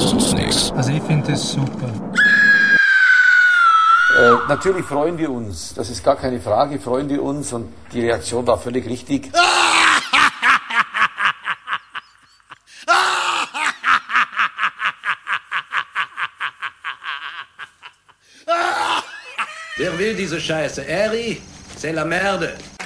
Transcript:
uns nichts. Also ich finde das super. Natürlich freuen wir uns, das ist gar keine Frage, freuen wir uns und die Reaktion war völlig richtig. Wer will diese Scheiße? Eri, c'est la merde.